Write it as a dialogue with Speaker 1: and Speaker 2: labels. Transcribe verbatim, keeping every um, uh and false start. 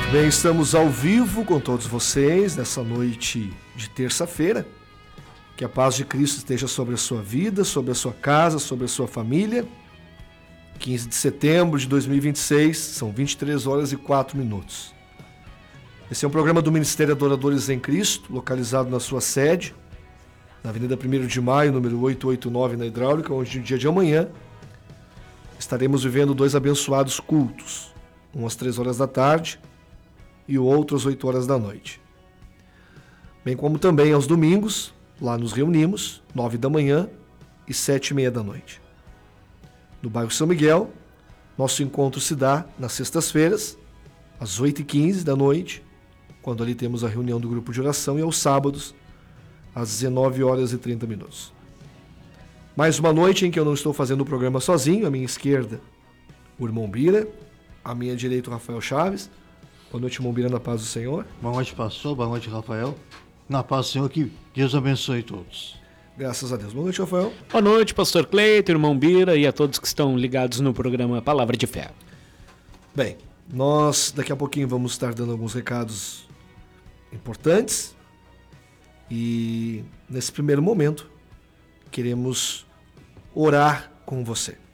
Speaker 1: Bem, estamos ao vivo com todos vocês nessa noite de terça-feira. Que a paz de Cristo esteja sobre a sua vida, sobre a sua casa, sobre a sua família. quinze de setembro de dois mil e vinte e seis, são vinte e três horas e quatro minutos. Esse é um programa do Ministério Adoradores em Cristo, localizado na sua sede, na Avenida primeiro de Maio, número oitocentos e oitenta e nove, na Hidráulica, onde no dia de amanhã estaremos vivendo dois abençoados cultos, um às três horas da tarde e o outro às oito horas da noite. Bem como também aos domingos, lá nos reunimos, nove da manhã e sete e meia da noite. No bairro São Miguel, nosso encontro se dá nas sextas-feiras, às oito e quinze da noite, quando ali temos a reunião do grupo de oração, e aos sábados, às dezenove horas e trinta minutos. Mais uma noite em que eu não estou fazendo o programa sozinho, à minha esquerda, o irmão Bira, à minha direita, o Rafael Chaves. Boa noite, irmão Bira, na paz do Senhor.
Speaker 2: Boa noite, pastor. Boa noite, Rafael. Na paz do Senhor, que Deus abençoe todos.
Speaker 1: Graças a Deus. Boa noite, Rafael.
Speaker 3: Boa noite, pastor Cleito, irmão Bira e a todos que estão ligados no programa Palavra de Fé.
Speaker 1: Bem, nós daqui a pouquinho vamos estar dando alguns recados importantes e nesse primeiro momento queremos orar com você.